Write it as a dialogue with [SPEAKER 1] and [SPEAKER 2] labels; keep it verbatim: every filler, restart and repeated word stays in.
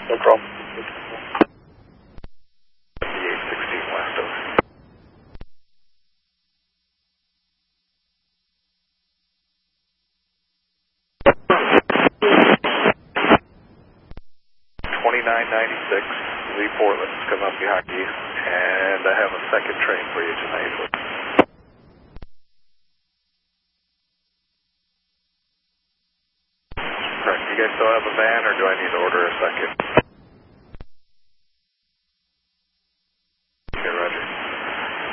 [SPEAKER 1] No problem.
[SPEAKER 2] fifty-eight sixteen west over. twenty-nine ninety-six, Lee Portland's come up behind you, and I have a second train for you tonight. Correct. You guys still have a van, or do I need to order a second?